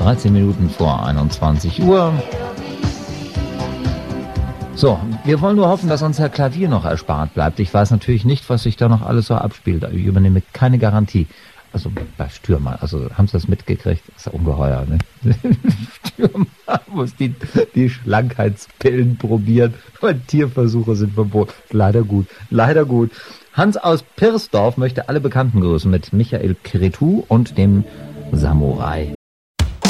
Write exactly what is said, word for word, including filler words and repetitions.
dreizehn Minuten vor einundzwanzig Uhr. So, wir wollen nur hoffen, dass unser Klavier noch erspart bleibt. Ich weiß natürlich nicht, was sich da noch alles so abspielt. Ich übernehme keine Garantie. Also bei Stürmer, also haben Sie das mitgekriegt? Das ist ja ungeheuer, ne? Stürmer muss die, die Schlankheitspillen probieren, weil Tierversuche sind verboten. Leider gut, leider gut. Hans aus Pirsdorf möchte alle Bekannten grüßen mit Michael Cretu und dem Samurai.